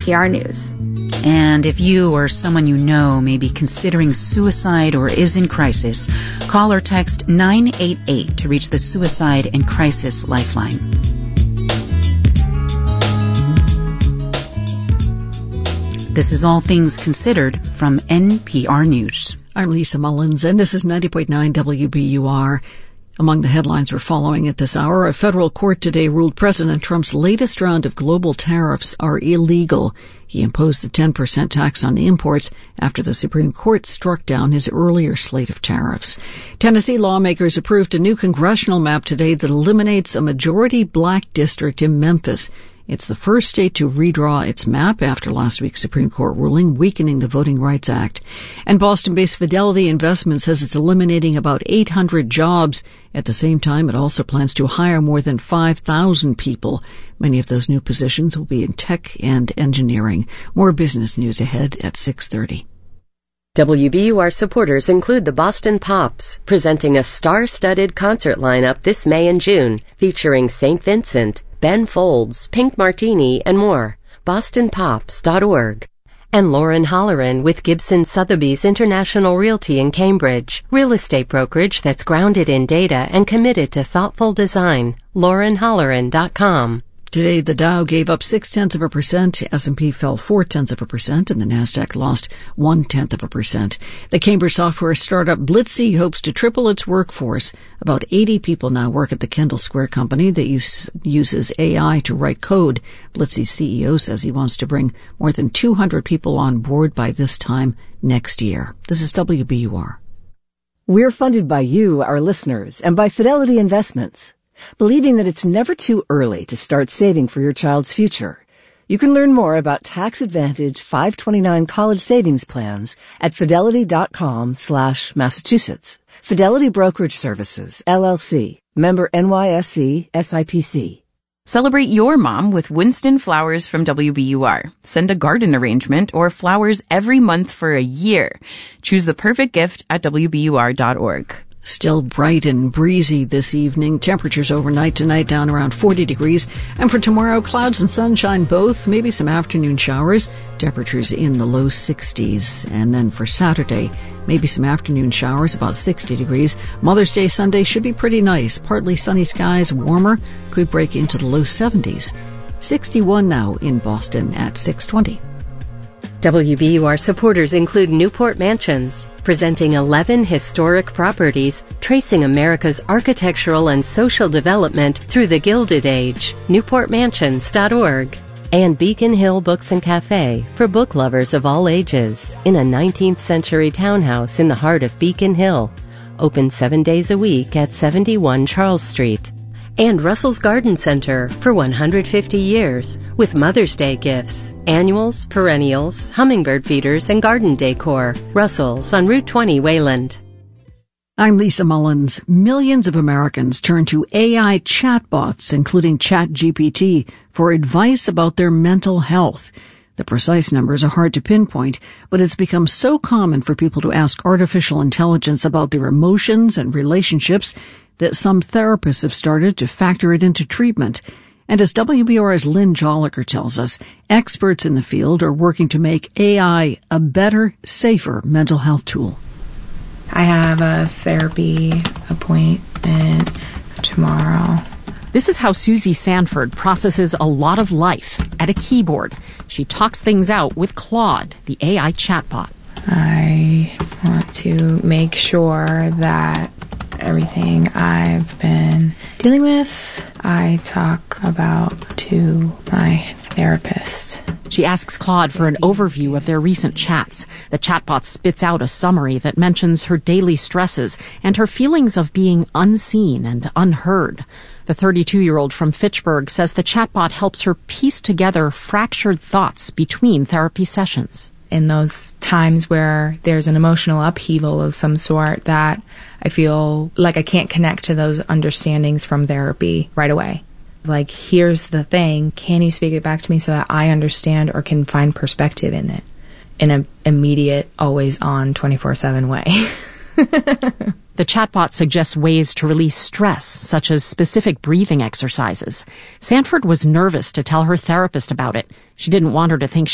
NPR News. And if you or someone you know may be considering suicide or is in crisis, call or text 988 to reach the Suicide and Crisis Lifeline. This is All Things Considered from NPR News. I'm Lisa Mullins, and this is 90.9 WBUR. Among the headlines we're following at this hour, a federal court today ruled President Trump's latest round of global tariffs are illegal. He imposed the 10% tax on imports after the Supreme Court struck down his earlier slate of tariffs. Tennessee lawmakers approved a new congressional map today that eliminates a majority black district in Memphis. It's the first state to redraw its map after last week's Supreme Court ruling, weakening the Voting Rights Act. And Boston-based Fidelity Investments says it's eliminating about 800 jobs. At the same time, it also plans to hire more than 5,000 people. Many of those new positions will be in tech and engineering. More business news ahead at 6:30. WBUR supporters include the Boston Pops, presenting a star-studded concert lineup this May and June, featuring St. Vincent, Ben Folds, Pink Martini, and more. BostonPops.org. And Lauren Holleran with Gibson Sotheby's International Realty in Cambridge, real estate brokerage that's grounded in data and committed to thoughtful design. LaurenHolleran.com. Today, the Dow gave up 0.6%, S&P fell 0.4%, and the Nasdaq lost 0.1%. The Cambridge software startup Blitzy hopes to triple its workforce. About 80 people now work at the Kendall Square company that uses AI to write code. Blitzy's CEO says he wants to bring more than 200 people on board by this time next year. This is WBUR. We're funded by you, our listeners, and by Fidelity Investments, believing that it's never too early to start saving for your child's future. You can learn more about tax-advantaged 529 college savings plans at fidelity.com/Massachusetts. Fidelity Brokerage Services, LLC, member NYSE, SIPC. Celebrate your mom with Winston Flowers from WBUR. Send a garden arrangement or flowers every month for a year. Choose the perfect gift at WBUR.org. Still bright and breezy this evening. Temperatures overnight tonight down around 40 degrees. And for tomorrow, clouds and sunshine both. Maybe some afternoon showers. Temperatures in the low 60s. And then for Saturday, maybe some afternoon showers, about 60 degrees. Mother's Day Sunday should be pretty nice. Partly sunny skies, warmer. Could break into the low 70s. 61 now in Boston at 6:20. WBUR supporters include Newport Mansions, presenting 11 historic properties tracing America's architectural and social development through the Gilded Age. NewportMansions.org. And Beacon Hill Books and Cafe for book lovers of all ages in a 19th century townhouse in the heart of Beacon Hill. Open 7 days a week at 71 Charles Street. And Russell's Garden Center for 150 years with Mother's Day gifts, annuals, perennials, hummingbird feeders, and garden decor. Russell's on Route 20 Wayland. I'm Lisa Mullins. Millions of Americans turn to AI chatbots, including ChatGPT, for advice about their mental health. The precise numbers are hard to pinpoint, but it's become so common for people to ask artificial intelligence about their emotions and relationships that some therapists have started to factor it into treatment. And as WBUR's Lynn Joliker tells us, experts in the field are working to make AI a better, safer mental health tool. I have a therapy appointment tomorrow. This is how Susie Sanford processes a lot of life at a keyboard. She talks things out with Claude, the AI chatbot. I want to make sure that everything I've been dealing with, I talk about to my therapist. She asks Claude for an overview of their recent chats. The chatbot spits out a summary that mentions her daily stresses and her feelings of being unseen and unheard. The 32-year-old from Fitchburg says the chatbot helps her piece together fractured thoughts between therapy sessions. In those times where there's an emotional upheaval of some sort that I feel like I can't connect to those understandings from therapy right away. Like, here's the thing, can you speak it back to me so that I understand or can find perspective in it in an immediate, always on, 24/7 way. The chatbot suggests ways to release stress, such as specific breathing exercises. Sanford was nervous to tell her therapist about it. She didn't want her to think